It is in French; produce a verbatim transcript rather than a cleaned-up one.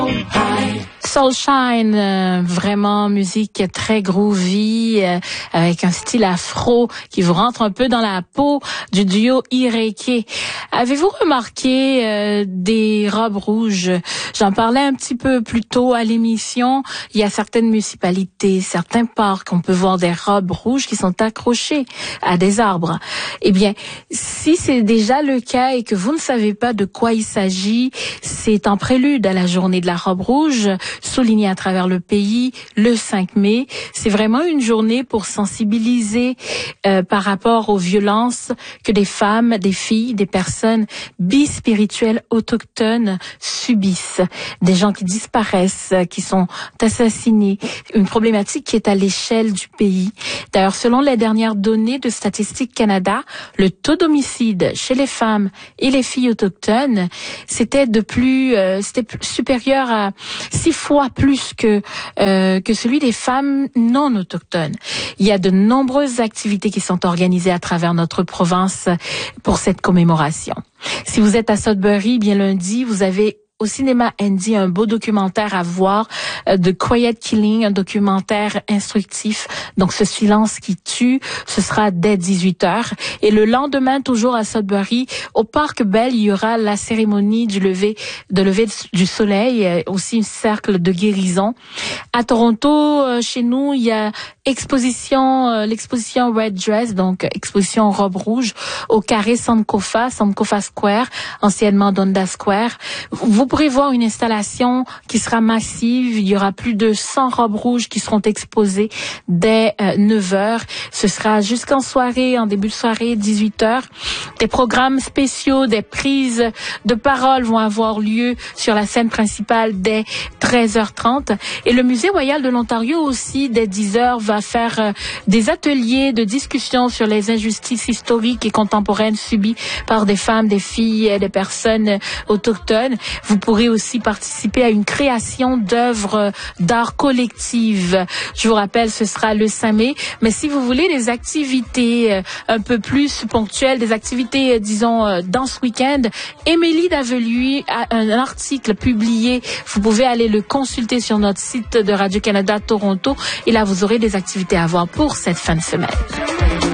Soulshine, euh, vraiment musique très groovy, euh, avec un style afro qui vous rentre un peu dans la peau du duo Ireke. Avez-vous remarqué euh, des robes rouges? J'en parlais un petit peu plus tôt à l'émission. Il y a certaines municipalités, certains parcs, on peut voir des robes rouges qui sont accrochées à des arbres. Eh bien, si c'est déjà le cas et que vous ne savez pas de quoi il s'agit, c'est en prélude à la journée de la robe rouge, soulignée à travers le pays le cinq mai. C'est vraiment une journée pour sensibiliser euh, par rapport aux violences que des femmes, des filles, des personnes bispirituelles autochtones subissent. Des gens qui disparaissent, qui sont assassinés. Une problématique qui est à l'échelle du pays. D'ailleurs, selon les dernières données de Statistique Canada, le taux d'homicide chez les femmes et les filles autochtones, c'était de plus, euh, c'était supérieur à six fois plus que euh, que celui des femmes non autochtones. Il y a de nombreuses activités qui sont organisées à travers notre province pour cette commémoration. Si vous êtes à Sudbury, bien lundi, vous avez au cinéma Andy un beau documentaire à voir, euh, de Quiet Killing, un documentaire instructif. Donc ce silence qui tue, ce sera dès dix-huit heures. Et le lendemain, toujours à Sudbury, au Parc Bell, il y aura la cérémonie du lever, de lever du soleil, euh, aussi un cercle de guérison. À Toronto, euh, chez nous, il y a exposition, euh, l'exposition Red Dress, donc exposition robe rouge, au carré Sankofa, Sankofa Square, anciennement Dundas Square. Vous pourrez voir une installation qui sera massive. Il y aura plus de cent robes rouges qui seront exposées dès euh, neuf heures. Ce sera jusqu'en soirée, en début de soirée, dix-huit heures. Des programmes spéciaux, des prises de parole vont avoir lieu sur la scène principale dès treize heures trente. Et le Musée royal de l'Ontario aussi, dès dix heures, va faire euh, des ateliers de discussion sur les injustices historiques et contemporaines subies par des femmes, des filles et des personnes autochtones. Vous pourrez aussi participer à une création d'œuvres d'art collectives. Je vous rappelle, ce sera le cinq mai. Mais si vous voulez des activités euh, un peu plus ponctuelles, des activités, euh, disons, euh, dans ce week-end, Émilie Daveluy a un article publié. Vous pouvez aller le consulter sur notre site de Radio-Canada Toronto. Et là, vous aurez des activités à voir pour cette fin de semaine.